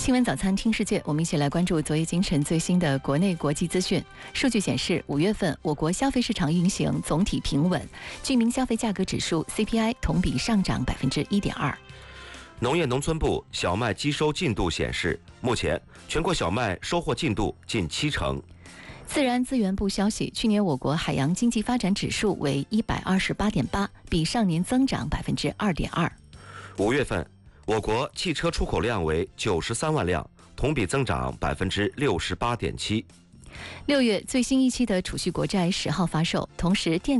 新闻早餐听世界，我们一起来关注昨夜今晨最新的国内国际资讯。数据显示，5月份我国消费市场运行总体平稳，居民消费价格指数 CPI 同比上涨1.2%。 农业农村部小麦机收进度显示，目前全国小麦收获进度近70%。 自然资源部消息，去年我国海洋经济发展指数为128.8，比上年增长2.2%。 5月份，我国汽车出口量为93万辆，同比增长68.7%。 6月最新一期的储蓄国债10号发售，同时电